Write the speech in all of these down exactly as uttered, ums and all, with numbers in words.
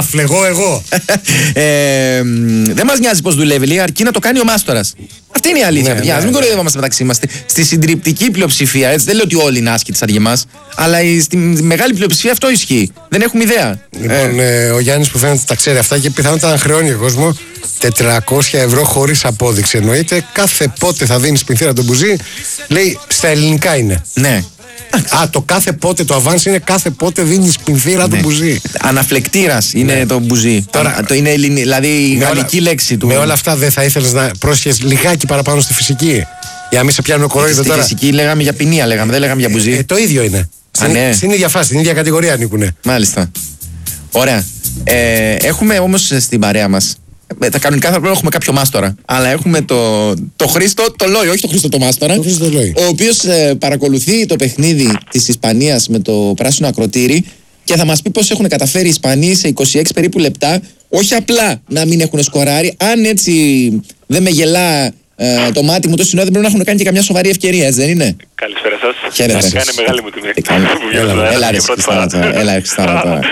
φλεγώ εγώ. ε, δεν μας νοιάζει πώς δουλεύει, λέει, αρκεί να το κάνει ο μάστορας. Αυτή είναι η αλήθεια, Ναι, παιδιά. ναι, Ας μην ναι. κοροϊδευόμαστε μεταξύ μας. Στη συντριπτική πλειοψηφία, έτσι, δεν λέω ότι όλοι είναι άσχετοι σαν και εμάς, αλλά στη μεγάλη πλειοψηφία αυτό ισχύει. Δεν έχουμε ιδέα. Λοιπόν, ε, ο Γιάννης που φαίνεται τα ξέρει αυτά και πιθανότατα να χρεώνει ο κόσμο τετρακόσια ευρώ χωρίς απόδειξη. Εννοείται κάθε πότε θα δίνει πινθήρα τον μπουζί, λέει στα ελληνικά είναι. Ναι. Α, το κάθε πότε, το avance είναι κάθε πότε δίνει πινθήρα τον μπουζί. Αναφλεκτήρας είναι Ναι. το μπουζί. Τώρα- Α, το είναι ελληνι, δηλαδή η Με γαλλική όλα- λέξη του. Με όλα αυτά δεν θα ήθελες να πρόσχεσαι λιγάκι παραπάνω στη φυσική? Για να μην σε πιάνουν κορόιδο Στη τώρα. φυσική λέγαμε για ποινία, λέγαμε, δεν λέγαμε για μπουζί. Ε, το ίδιο είναι. Στην, ναι. στην ίδια φάση, στην ίδια κατηγορία ανήκουνε. Μάλιστα. Ωραία. Ε, έχουμε όμως στην παρέα μας. Ε, τα κανονικά θα πρέπει να έχουμε κάποιο μάστορα. Αλλά έχουμε το, το Χρήστο, το Λόι, όχι το Χρήστο το μάστορα. Το Χρήστο Λόι. Ο οποίος ε, παρακολουθεί το παιχνίδι της Ισπανίας με το πράσινο ακροτήρι και θα μας πει πώς έχουν καταφέρει οι Ισπανοί σε είκοσι έξι περίπου λεπτά. Όχι απλά να μην έχουν σκοράρει. Αν έτσι δεν με γελά ε, το μάτι μου το συνόδιο, πρέπει να έχουν κάνει και καμιά σοβαρή ευκαιρία, έτσι δεν είναι? Καλησπέρα σας. Χαίρετε. Σας κάνει μεγάλη μου τιμή. Τι κάνει? που βγαίνω Έλα, εδώ, έλα, ρε, για πρώτη Χριστάρα φορά. τώρα. Έλα, ρε, Χριστάρα τώρα.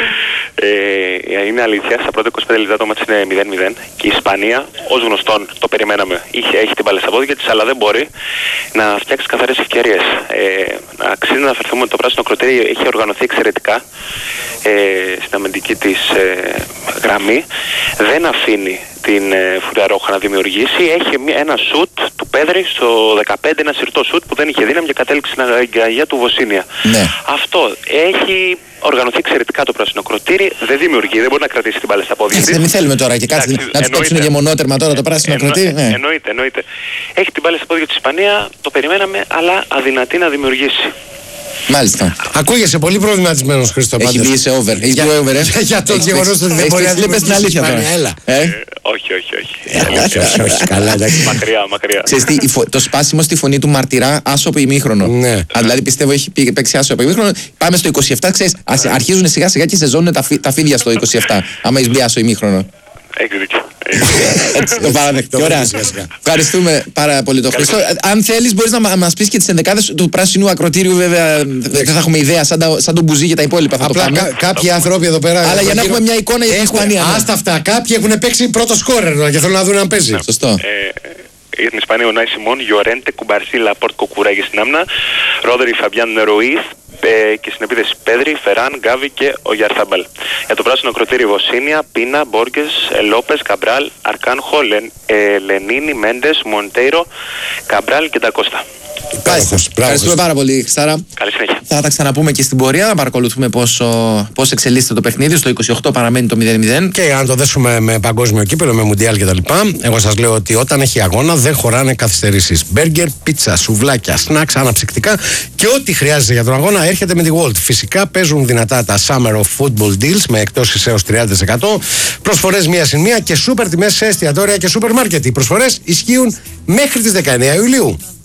Ε, είναι αλήθεια, στα πρώτα είκοσι πέντε λεπτά το μάτς είναι μηδέν μηδέν και η Ισπανία, ως γνωστόν, το περιμέναμε, είχε, έχει την μπάλα στα πόδια της, αλλά δεν μπορεί να φτιάξει καθαρές ευκαιρίες. Ε, αξίζει να αναφερθούμε ότι το πράσινο ακροτήρι έχει οργανωθεί εξαιρετικά ε, στην αμυντική της ε, γραμμή. Δεν αφήνει την ε, Φουριαρόχα να δημιουργήσει. Έχει μια, ένα σουτ του Πέδρη στο δεκαπέντε, ένα συρτό σουτ που δεν είχε δύναμη και κατέληξε στην αγκαγιά του Βοσίνια. Ναι. Αυτό έχει οργανωθεί εξαιρετικά το πράσινο ακροτήρι, δεν δημιουργεί, δεν μπορεί να κρατήσει την μπάλα στα πόδια Εντάξει, της. δεν θέλουμε τώρα και κάτι Εντάξει, να του παίξουν εννοείται. και μονότερμα τώρα το πράσινο Εννο- ακροτήρι. Ναι. Εννοείται, εννοείται. Έχει την μπάλα στα πόδια της Ισπανία, το περιμέναμε, αλλά αδυνατή να δημιουργήσει. Μάλιστα. Ακούγεσαι πολύ προβληματισμένος, Χρήστο, Έχει πάντως. μπει σε over. Έχει Για- μπει over, ε. για- για το Έχεις γεγονός παίξει- ότι δεν έχεις μπορεί να παίξει- λες την αλήθεια τώρα. δημιουργήσει η Ισπανία, έλα. Ε. Όχι, όχι, όχι. Ε, όχι, όχι, όχι, καλά, εντάξει. Μακριά, μακριά. Ξέρεις τι, η φω- το σπάσιμο στη φωνή του μαρτυρά άσοπο ημίχρονο. Ναι. Α, δηλαδή πιστεύω έχει πει- παίξει άσοπο ημίχρονο. Πάμε στο είκοσι επτά, ξέρεις, ας- αρχίζουν σιγά σιγά και σεζώνουν τα, φι- τα φίδια στο είκοσι επτά. Άμα έχει μπει άσο ημίχρονο. Έχεις δίκιο. Έτσι το παραδεχτώ. Το Ωραία. βλέπεις σιγά σιγά. Ευχαριστούμε πάρα πολύ τον Χρήστο. Ε, Αν θέλεις μπορείς να μα- μας πεις και τις ενδεκάδες του πράσινου ακροτήριου, βέβαια δεν θα έχουμε ιδέα, σαν, τα- σαν τον Μπουζί για τα υπόλοιπα θα το Απλά πάμε. κα- κάποιοι άνθρωποι εδώ πέρα. Αλλά για να γύρω- έχουμε μια εικόνα για την έχουν- Ισπανία, ναι. Άστα αυτά. Κάποιοι έχουν παίξει πρώτο σκόρερ τώρα και θέλουν να δουν αν παίζει. Σωστό. Ε, για την Ισπανία ο Νάι Σιμών, Γιορέντε, Κουμπαρσί, Λαπόρτ, Κοκουράγη στην άμυνα, Ρόδερι, Φαμπιάν, Ροϊθ ε, και στην επίθεση Πέδρη, Φεράν, Γκάβι και ο Γιαρθάμπαλ. Για το πράσινο ακροτήρι Βοσίνια, Πίνα, Μπόργκες, Λόπες, Καμπράλ, Αρκάνχο, Λεν, ε, Λενίνη, Μέντες, Μοντέιρο, Καμπράλ και Ντακώστα. Μπράβο, Ευχαριστούμε πάρα πολύ, Χρυστάρα. Καλή συνέχεια. Θα τα ξαναπούμε και στην πορεία, να παρακολουθούμε πόσο, πώς εξελίσσεται το παιχνίδι. Στο είκοσι οκτώ παραμένει το μηδέν μηδέν. Και αν το δέσουμε με παγκόσμιο κύπελο, με μουντιάλ κτλ., εγώ σας λέω ότι όταν έχει αγώνα δεν χωράνε καθυστερήσεις. Μπέργκερ, πίτσα, σουβλάκια, σνακς, αναψυκτικά και ό,τι χρειάζεται για τον αγώνα έρχεται με τη Walt. Φυσικά παίζουν δυνατά τα Summer of Football Deals με εκτόσεις έως τριάντα τοις εκατό, προσφορές μία συν μία και σούπερ τιμές σε εστιατόρια και σούπερ μάρκετ. Οι προσφορές ισχύουν μέχρι τις δεκαεννέα Ιουλίου.